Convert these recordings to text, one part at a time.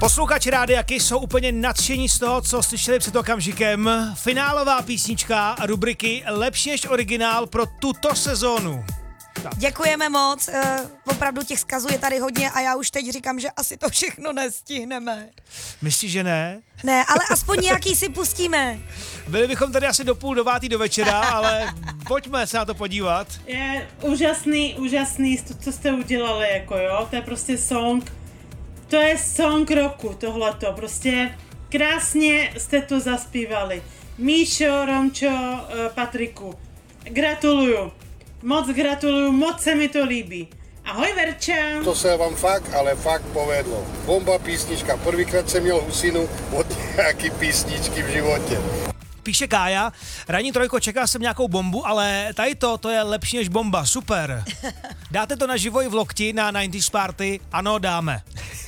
Posluchači Rádia Kiss jsou úplně nadšení z toho, co slyšeli před okamžikem. Finálová písnička rubriky Lepší než originál pro tuto sezónu. Tak. Děkujeme moc, opravdu těch vzkazů je tady hodně a já už teď říkám, že asi to všechno nestihneme. Myslíš, že ne? Ne, ale aspoň nějaký si pustíme. Byli bychom tady asi do 8:30 do večera, ale pojďme se na to podívat. Je úžasný, co jste udělali, jako jo, to je prostě song, to je song roku, tohleto, prostě krásně jste to zaspívali. Míšo, Romčo, Patriku, gratuluju, moc se mi to líbí. Ahoj Verča. To se vám fakt povedlo. Bomba písnička, prvýkrát jsem měl husinu od nějaký písničky v životě. Píše Kája, ranní trojko, čekal jsem nějakou bombu, ale tady to je lepší než bomba, super. Dáte to naživo i v Lokti na 90s Party? Ano, dáme.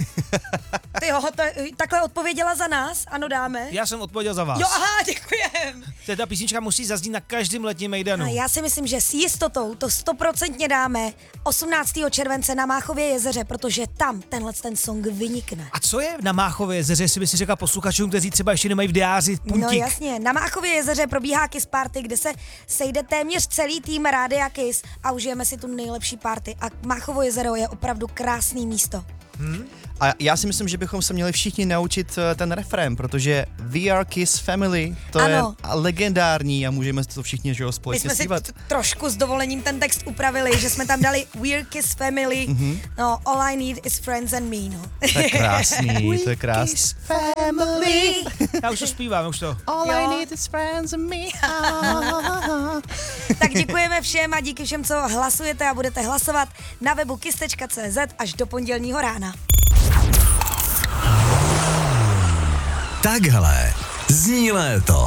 Takhle odpověděla za nás? Ano, dáme. Já jsem odpověděl za vás. Jo, aha, děkujem. Ta písnička musí zaznít na každém letním mejdanu. A já si myslím, že s jistotou to 100% dáme 18. července na Máchově jezeře, protože tam ten song vynikne. A co je na Máchově jezeře, jestli by si řekla posluchačům, kteří třeba ještě nemají v diáři puntík? No jasně, na Máchově jezeře probíhá Kiss Party, kde se sejde téměř celý tým Rádia Kiss a užijeme si tu nejlepší party. A Máchovo jezero je opravdu krásný místo. A já si myslím, že bychom se měli všichni naučit ten refrén, protože We Are Kiss Family, to ano. Je legendární a můžeme to všichni, že jo, společně zpívat. My jsme si trošku s dovolením ten text upravili, že jsme tam dali We Are Kiss Family, no All I Need Is Friends and Me, no. To je krásný, to je krásný. Kiss Family. Já už to zpívám, už to. All I Need Is Friends and Me. Tak děkujeme všem a díky všem, co hlasujete a budete hlasovat na webu kiss.cz až do pondělního rána. Takhle zní léto.